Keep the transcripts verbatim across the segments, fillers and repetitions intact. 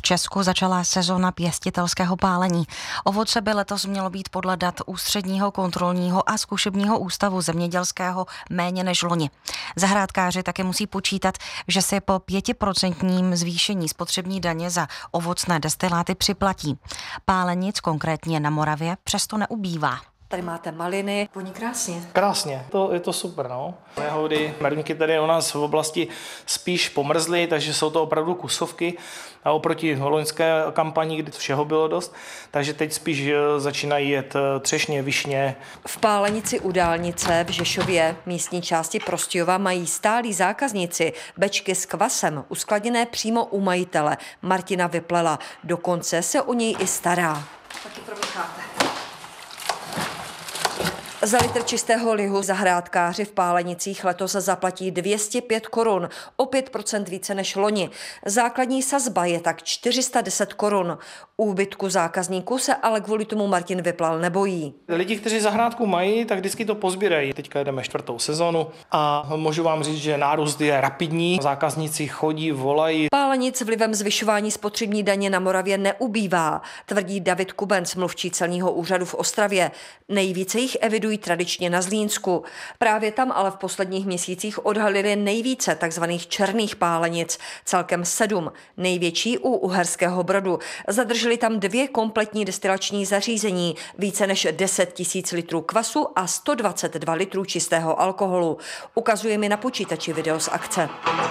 Česku začala sezona pěstitelského pálení. Ovoce by letos mělo být podle dat Ústředního kontrolního a zkušebního ústavu zemědělského méně než loni. Zahrádkáři také musí počítat, že si po pětiprocentním zvýšení spotřební daně za ovocné destiláty připlatí. Pálenic, konkrétně na Moravě, přesto neubývá. Tady máte maliny, voní krásně. Krásně, to, je to super, no. Jahody, merníky tady u nás v oblasti spíš pomrzly, takže jsou to opravdu kusovky a oproti loňské kampani, kdy všeho bylo dost, takže teď spíš začínají jet třešně, višně. V Pálenici u dálnice v Žešově, místní části Prostějova, mají stálí zákazníci bečky s kvasem uskladněné přímo u majitele Martina Vyplela. Dokonce se o něj i stará. Taky promícháte. Za litr čistého lihu zahrádkáři v Pálenicích letos zaplatí dvě stě pět korun, o pět procent více než loni. Základní sazba je tak čtyři sta deset korun. Úbytku zákazníků se ale kvůli tomu Martin Vyplal nebojí. Lidi, kteří zahrádku mají, tak vždycky to pozbírají. Teďka jedeme čtvrtou sezonu a můžu vám říct, že nárůst je rapidní. Zákazníci chodí, volají. Pálenic vlivem zvyšování spotřební daně na Moravě neubývá, tvrdí David Kubenc, mluvčí celního úřadu v Ostravě. Nejvíce jich evidují tradičně na Zlínsku. Právě tam ale v posledních měsících odhalili nejvíce takzvaných černých pálenic, celkem sedm, největší u Uherského Brodu. Zadrželi tam dvě kompletní destilační zařízení, více než deset tisíc litrů kvasu a sto dvacet dva litrů čistého alkoholu. Ukazuje mi na počítači video z akce.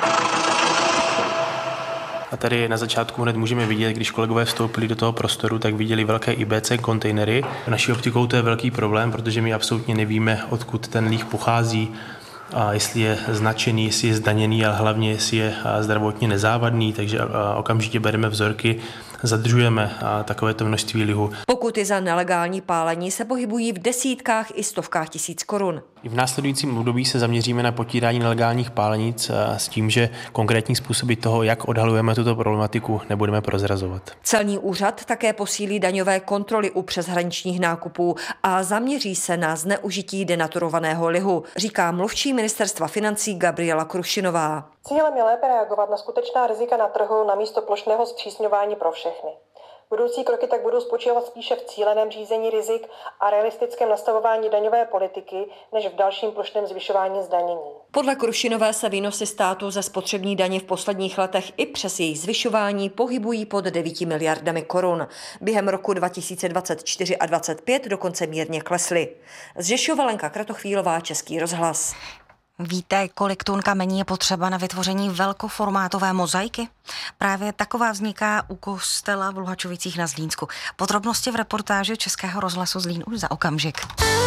A tady na začátku hned můžeme vidět, když kolegové vstoupili do toho prostoru, tak viděli velké I B C kontejnery. Naší optikou to je velký problém, protože my absolutně nevíme, odkud ten líh pochází, a jestli je značený, jestli je zdaněný, ale hlavně jestli je zdravotně nezávadný, takže okamžitě bereme vzorky, zadržujeme takovéto množství lihu. Pokuty za nelegální pálení se pohybují v desítkách i stovkách tisíc korun. I v následujícím období se zaměříme na potírání nelegálních pálenic s tím, že konkrétní způsoby toho, jak odhalujeme tuto problematiku, nebudeme prozrazovat. Celní úřad také posílí daňové kontroly u přeshraničních nákupů a zaměří se na zneužití denaturovaného lihu, říká mluvčí ministerstva financí Gabriela Krušinová. Cílem je lépe reagovat na skutečná rizika na trhu namísto plošného zpřísňování pro všechny. Budoucí kroky tak budou spočívat spíše v cíleném řízení rizik a realistickém nastavování daňové politiky, než v dalším plošném zvyšování zdanění. Podle Krušinové se výnosy státu ze spotřební daně v posledních letech i přes jejich zvyšování pohybují pod devíti miliardami korun. Během roku dva tisíce dvacet čtyři a dvacet pět dokonce mírně klesly. Z Žešova Lenka Kratochvílová, Český rozhlas. Víte, kolik tun kamení je potřeba na vytvoření velkoformátové mozaiky? Právě taková vzniká u kostela v Luhačovicích na Zlínsku. Podrobnosti v reportáži Českého rozhlasu Zlín už za okamžik.